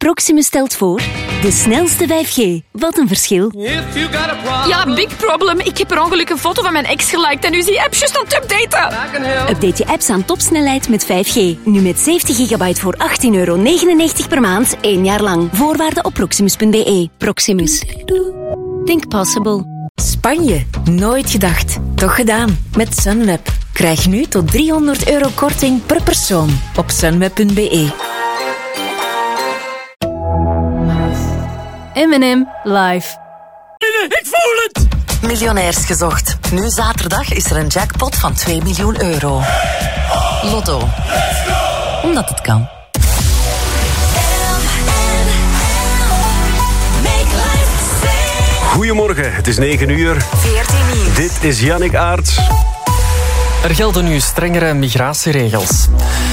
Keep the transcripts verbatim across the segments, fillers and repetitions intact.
Proximus stelt voor de snelste vijf G. Wat een verschil. Ja, big problem. Ik heb per ongeluk een foto van mijn ex geliked en nu is die app juist aan het updaten. Update je apps aan topsnelheid met vijf G. Nu met zeventig gigabyte voor achttien euro negenennegentig per maand, één jaar lang. Voorwaarden op proximus punt b e. Proximus. Think possible. Spanje. Nooit gedacht. Toch gedaan. Met Sunweb. Krijg nu tot driehonderd euro korting per persoon op sunweb punt b e. M en M live. Ik voel het! Miljonairs gezocht. Nu zaterdag is er een jackpot van twee miljoen euro. Lotto. Omdat het kan. Goedemorgen, het is negen uur. veertien nieuws. Dit is Yannick Aerts. Er gelden nu strengere migratieregels.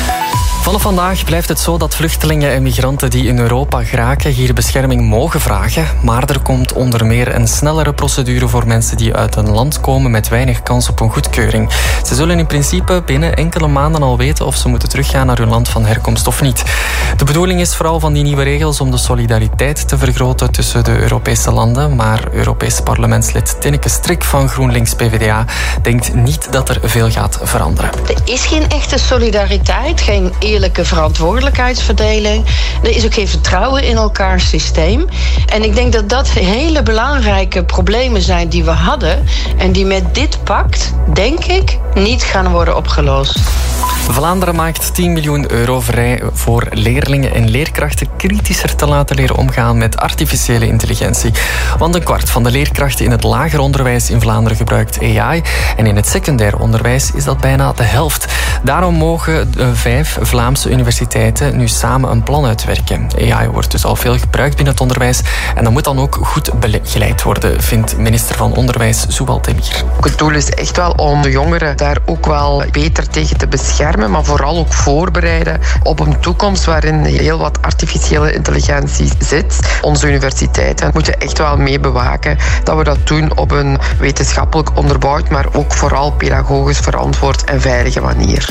Vanaf vandaag blijft het zo dat vluchtelingen en migranten die in Europa geraken hier bescherming mogen vragen. Maar er komt onder meer een snellere procedure voor mensen die uit een land komen met weinig kans op een goedkeuring. Ze zullen in principe binnen enkele maanden al weten of ze moeten teruggaan naar hun land van herkomst of niet. De bedoeling is vooral van die nieuwe regels om de solidariteit te vergroten tussen de Europese landen. Maar Europees parlementslid Tineke Strik van GroenLinks P v d A denkt niet dat er veel gaat veranderen. Er is geen echte solidariteit, geen eerlijke verantwoordelijkheidsverdeling. Er is ook geen vertrouwen in elkaars systeem. En ik denk dat dat hele belangrijke problemen zijn die we hadden en die met dit pact, denk ik, niet gaan worden opgelost. Vlaanderen maakt tien miljoen euro vrij voor leerlingen en leerkrachten kritischer te laten leren omgaan met artificiële intelligentie. Want een kwart van de leerkrachten in het lager onderwijs in Vlaanderen gebruikt A I en in het secundair onderwijs is dat bijna de helft. Daarom mogen de vijf Vlaamse universiteiten nu samen een plan uitwerken. A I wordt dus al veel gebruikt binnen het onderwijs en dat moet dan ook goed begeleid worden, vindt minister van Onderwijs Zouwald Demir. Het doel is echt wel om de jongeren daar ook wel beter tegen te beschermen, maar vooral ook voorbereiden op een toekomst waarin heel wat artificiële intelligentie zit. Onze universiteiten moeten echt wel mee bewaken dat we dat doen op een wetenschappelijk onderbouwd, maar ook vooral pedagogisch verantwoord en veilige manier.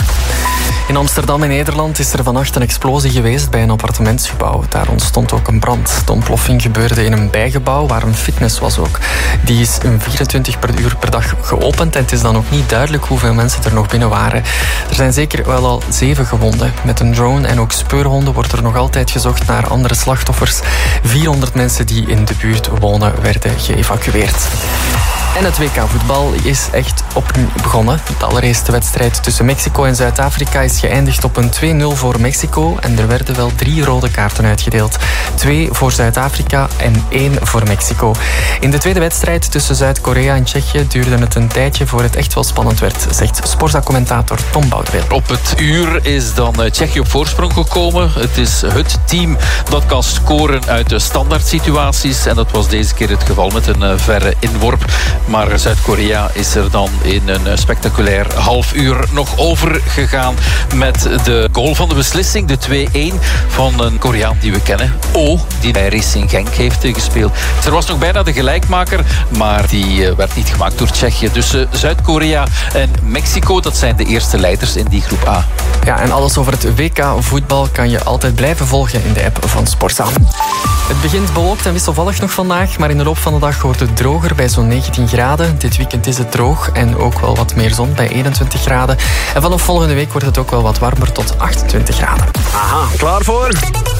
In Amsterdam in Nederland is er vannacht een explosie geweest bij een appartementsgebouw. Daar ontstond ook een brand. De ontploffing gebeurde in een bijgebouw waar een fitness was ook. Die is vierentwintig uur per dag geopend en het is dan ook niet duidelijk hoeveel mensen er nog binnen waren. Er zijn zeker wel al zeven gewonden. Met een drone en ook speurhonden wordt er nog altijd gezocht naar andere slachtoffers. vierhonderd mensen die in de buurt wonen werden geëvacueerd. En het W K voetbal is echt opnieuw begonnen. De allereerste wedstrijd tussen Mexico en Zuid-Afrika is geëindigd op een twee nul voor Mexico. En er werden wel drie rode kaarten uitgedeeld. Twee voor Zuid-Afrika en één voor Mexico. In de tweede wedstrijd tussen Zuid-Korea en Tsjechië duurde het een tijdje voor het echt wel spannend werd, zegt Sporza-commentator Tom Boudewijn. Op het uur is dan Tsjechië op voorsprong gekomen. Het is het team dat kan scoren uit de standaard situaties. En dat was deze keer het geval met een verre inworp. Maar Zuid-Korea is er dan in een spectaculair half uur nog over gegaan met de goal van de beslissing. De twee één van een Koreaan die we kennen. Oh, die bij Racing Genk heeft gespeeld. Er was nog bijna de gelijkmaker, maar die werd niet gemaakt door Tsjechië. Dus Zuid-Korea en Mexico, dat zijn de eerste leiders in die groep A. Ja, en alles over het W K voetbal kan je altijd blijven volgen in de app van Sporza. Het begint bewolkt en wisselvallig nog vandaag, maar in de loop van de dag wordt het droger bij zo'n negentien graden. Dit weekend is het droog en ook wel wat meer zon bij eenentwintig graden. En vanaf volgende week wordt het ook wel wat warmer tot achtentwintig graden. Aha, klaar voor?